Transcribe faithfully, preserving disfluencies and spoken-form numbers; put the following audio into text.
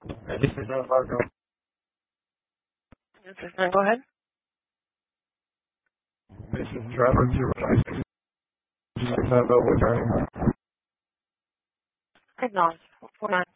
This is not Marco. This is not, go ahead. This is Trevor. Just have over. Acknowledge. Hold on.